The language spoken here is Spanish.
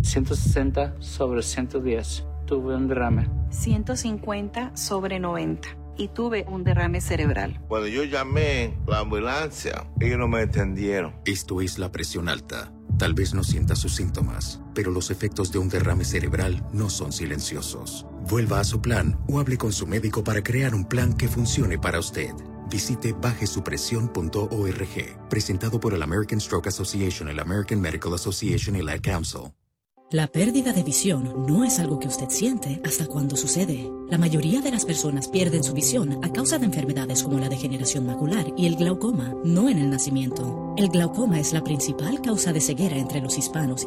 160/110. Tuve un derrame. 150/90. Y tuve un derrame cerebral. Cuando yo llamé la ambulancia, ellos no me entendieron. Esto es la presión alta. Tal vez no sienta sus síntomas, pero los efectos de un derrame cerebral no son silenciosos. Vuelva a su plan o hable con su médico para crear un plan que funcione para usted. Visite bajesupresion.org. Presentado por el American Stroke Association, el American Medical Association y la Ad Council. La pérdida de visión no es algo que usted siente hasta cuando sucede. La mayoría de las personas pierden su visión a causa de enfermedades como la degeneración macular y el glaucoma, no en el nacimiento. El glaucoma es la principal causa de ceguera entre los hispanos